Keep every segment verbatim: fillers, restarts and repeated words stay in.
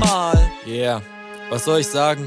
mal. Yeah, was soll ich sagen?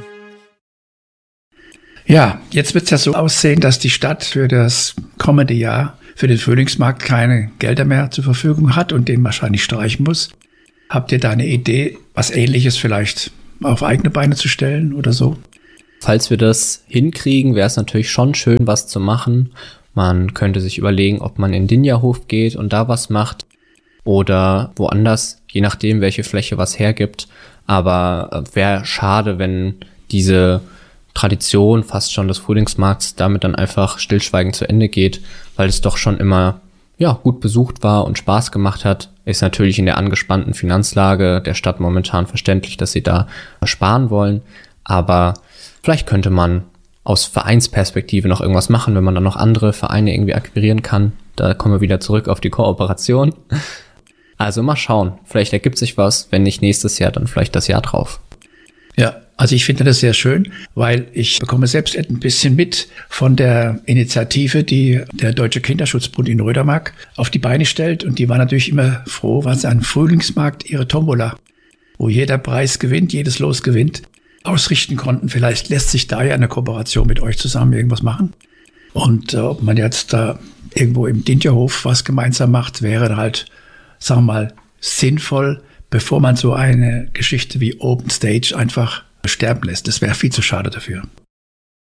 Ja, jetzt wird es ja so aussehen, dass die Stadt für das kommende Jahr für den Frühlingsmarkt keine Gelder mehr zur Verfügung hat und den wahrscheinlich streichen muss. Habt ihr da eine Idee, was Ähnliches vielleicht auf eigene Beine zu stellen oder so? Falls wir das hinkriegen, wäre es natürlich schon schön, was zu machen. Man könnte sich überlegen, ob man in Dinjahof geht und da was macht oder woanders, je nachdem, welche Fläche was hergibt. Aber wäre schade, wenn diese Tradition fast schon des Frühlingsmarkts damit dann einfach stillschweigend zu Ende geht, weil es doch schon immer ja gut besucht war und Spaß gemacht hat. Ist natürlich in der angespannten Finanzlage der Stadt momentan verständlich, dass sie da sparen wollen, aber vielleicht könnte man aus Vereinsperspektive noch irgendwas machen, wenn man dann noch andere Vereine irgendwie akquirieren kann. Da kommen wir wieder zurück auf die Kooperation. Also mal schauen, vielleicht ergibt sich was, wenn nicht nächstes Jahr, dann vielleicht das Jahr drauf. Ja, also ich finde das sehr schön, weil ich bekomme selbst ein bisschen mit von der Initiative, die der Deutsche Kinderschutzbund in Rödermark auf die Beine stellt. Und die war natürlich immer froh, weil sie am Frühlingsmarkt ihre Tombola, wo jeder Preis gewinnt, jedes Los gewinnt, ausrichten konnten. Vielleicht lässt sich da ja eine Kooperation mit euch zusammen irgendwas machen. Und äh, ob man jetzt da irgendwo im Dinterhof was gemeinsam macht, wäre halt, sagen wir mal, sinnvoll, bevor man so eine Geschichte wie Open Stage einfach sterben lässt. Das wäre viel zu schade dafür.